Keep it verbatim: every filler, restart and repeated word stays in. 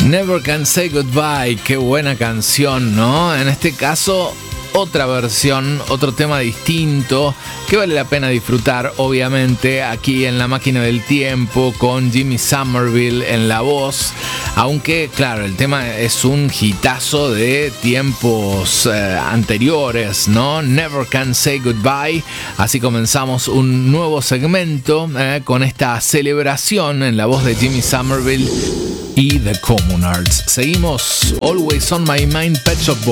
Never Can Say Goodbye, qué buena canción, ¿no? En este caso, otra versión, otro tema distinto que vale la pena disfrutar, obviamente, aquí en La Máquina del Tiempo con Jimmy Somerville en la voz. Aunque, claro, el tema es un hitazo de tiempos eh, anteriores, ¿no? Never Can Say Goodbye. Así comenzamos un nuevo segmento eh, con esta celebración en la voz de Jimmy Somerville y The Communards. Seguimos. Always on My Mind, Pet Shop Boys.